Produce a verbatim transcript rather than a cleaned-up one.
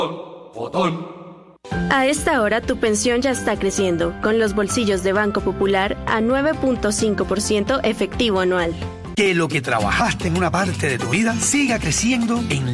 Botón. A esta hora tu pensión ya está creciendo, con los bolsillos de Banco Popular a nueve punto cinco por ciento efectivo anual. Que lo que trabajaste en una parte de tu vida siga creciendo en